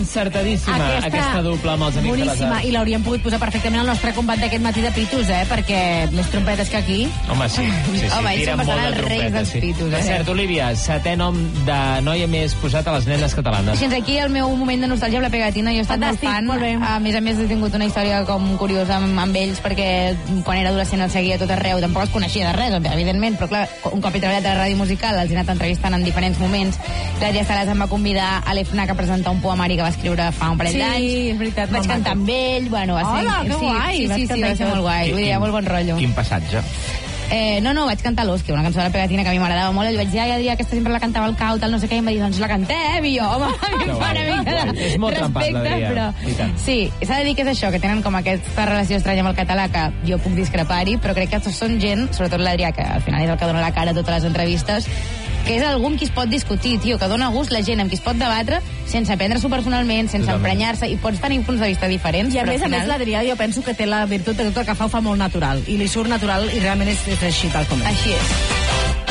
encertadíssima aquesta dupla amb els Amics de les Arts. I l'hauríem pogut posar perfectament al nostre combat d'aquest matí de pitos, perquè més trompetes que aquí. Home, sí. Home, tiren molt de els reis trompetes, dels pitos. Per cert, Olivia, 7è nom de noia més posat a les nenes catalanes. Així, aquí el meu moment de nostàlgia amb la Pegatina. Jo he estat molt fan. A més he tingut una història com curiosa amb ells, perquè quan era adolescent els seguia tot arreu. Tampoc els coneixia de res, evidentment, però clar, un cop he treballat a la ràdio musical, els he anat entrevistant en diferents moments. Clàudia Salas em va convidar a l'EFNAC a presentar un poemari que va escriure fa un parell d'anys. Sí, és veritat. Vaig cantar amb ell, bueno, va ser... Hola, que guai! Sí, va ser molt guai. Vull dir, molt bon rotllo. Quin passatge? No, vaig cantar l'Osque, una cançó de la Pegatina que a mi m'agradava molt. Li vaig dir, ai, aquesta sempre la cantava el Cau, tal, no sé què, i em va dir, doncs la cantem, i jo, home, a mi em fa una mica de és molt trempat, però... Sí, s'ha de dir que és això, que tenen com aquesta relació estranya amb el català, que jo puc discrepar-hi, però crec que són gent, sobretot l'Adrià, que al final és el que dona la cara a totes les entrevistes, que és algú amb qui es pot discutir, tio, que dona gust la gent amb qui es pot debatre sense prendre-s'ho personalment, sense emprenyar-se, i pots tenir punts de vista diferents. I a més, l'Adrià jo penso que té la virtut de que tot el que fa ho fa molt natural, i li surt natural i realment és així tal com és. Així és.